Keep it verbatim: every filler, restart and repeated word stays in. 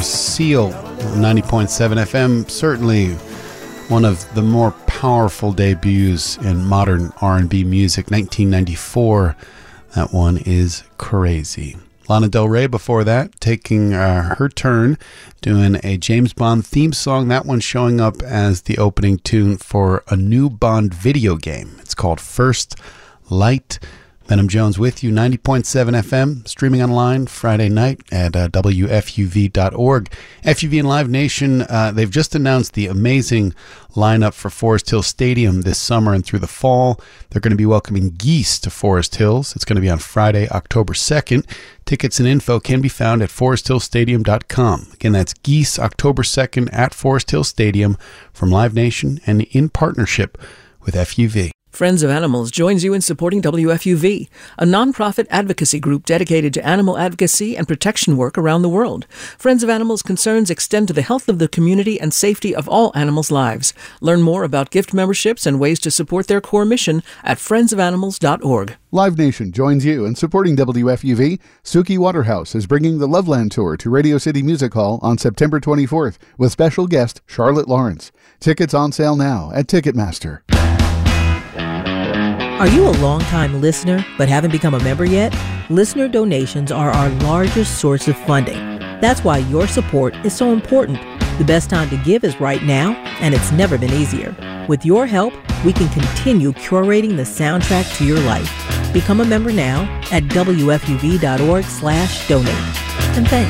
there, Seal, ninety point seven F M. Certainly one of the more powerful debuts in modern R and B music. nineteen ninety-four, that one is crazy. Lana Del Rey before that, taking uh, her turn, doing a James Bond theme song. That one showing up as the opening tune for a new Bond video game. It's called First Light. Venom Jones with you, ninety point seven F M, streaming online Friday night at uh, W F U V dot org. F U V and Live Nation, uh, they've just announced the amazing lineup for Forest Hill Stadium this summer and through the fall. They're going to be welcoming Geese to Forest Hills. It's going to be on Friday, October second. Tickets and info can be found at forest hill stadium dot com. Again, that's Geese, October second at Forest Hill Stadium from Live Nation and in partnership with F U V. Friends of Animals joins you in supporting W F U V, a nonprofit advocacy group dedicated to animal advocacy and protection work around the world. Friends of Animals concerns extend to the health of the community and safety of all animals' lives. Learn more about gift memberships and ways to support their core mission at friends of animals dot org. Live Nation joins you in supporting W F U V. Suki Waterhouse is bringing the Loveland Tour to Radio City Music Hall on September twenty-fourth with special guest Charlotte Lawrence. Tickets on sale now at Ticketmaster. Are you a long-time listener but haven't become a member yet? Listener donations are our largest source of funding. That's why your support is so important. The best time to give is right now, and it's never been easier. With your help, we can continue curating the soundtrack to your life. Become a member now at W F U V dot org slash donate. And thanks.